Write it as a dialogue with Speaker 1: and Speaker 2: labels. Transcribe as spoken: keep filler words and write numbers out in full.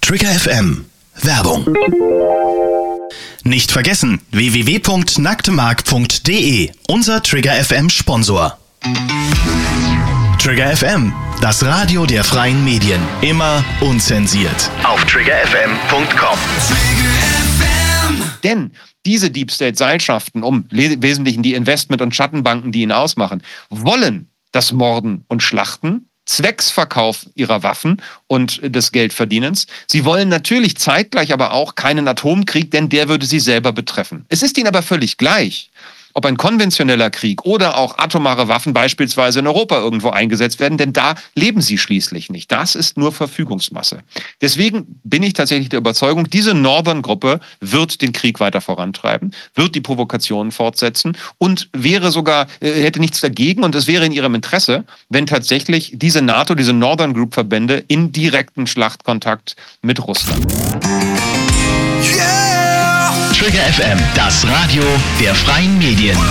Speaker 1: Trigger F M. Werbung. Nicht vergessen, w w w punkt nacktemark punkt d e, unser Trigger F M Sponsor. Trigger F M, das Radio der freien Medien. Immer unzensiert. Auf trigger f m punkt com.
Speaker 2: Denn diese Deep State-Seilschaften, um im Wesentlichen die Investment- und Schattenbanken, die ihn ausmachen, wollen das Morden und Schlachten, Zwecksverkauf ihrer Waffen und des Geldverdienens. Sie wollen natürlich zeitgleich aber auch keinen Atomkrieg, denn der würde sie selber betreffen. Es ist ihnen aber völlig gleich, ob ein konventioneller Krieg oder auch atomare Waffen beispielsweise in Europa irgendwo eingesetzt werden, denn da leben sie schließlich nicht. Das ist nur Verfügungsmasse. Deswegen bin ich tatsächlich der Überzeugung, diese Northern-Gruppe wird den Krieg weiter vorantreiben, wird die Provokationen fortsetzen und wäre sogar, äh, hätte nichts dagegen und es wäre in ihrem Interesse, wenn tatsächlich diese NATO, diese Northern Group-Verbände in direkten Schlachtkontakt mit Russland.
Speaker 1: Trigger F M, das Radio der freien Medien.